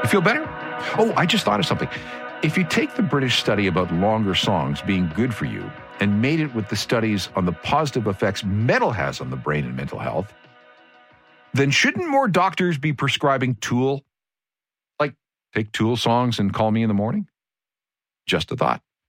Feel better? Oh, I just thought of something. If you take the British study about longer songs being good for you and made it with the studies on the positive effects metal has on the brain and mental health, then shouldn't more doctors be prescribing Tool? Like, take Tool songs and call me in the morning? Just a thought.